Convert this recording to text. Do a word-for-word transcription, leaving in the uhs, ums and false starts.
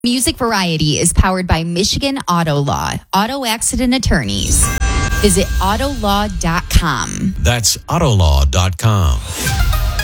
Music Variety is powered by Michigan Auto Law, auto accident attorneys. Visit autolaw dot com. That's autolaw dot com.